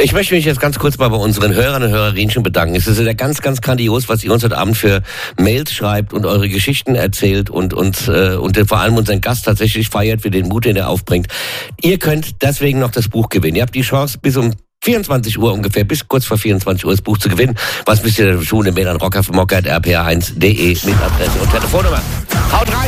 Ich möchte mich jetzt ganz kurz mal bei unseren Hörern und Hörerinnen bedanken. Es ist ja ganz, ganz grandios, was ihr uns heute Abend für Mails schreibt und eure Geschichten erzählt und vor allem unseren Gast tatsächlich feiert für den Mut, den er aufbringt. Ihr könnt deswegen noch das Buch gewinnen. Ihr habt die Chance, bis um 24 Uhr ungefähr, bis kurz vor 24 Uhr das Buch zu gewinnen. Was müsst ihr denn tun? Mail an rockermokka@rpa1.de mit Adresse und Telefonnummer. Haut rein!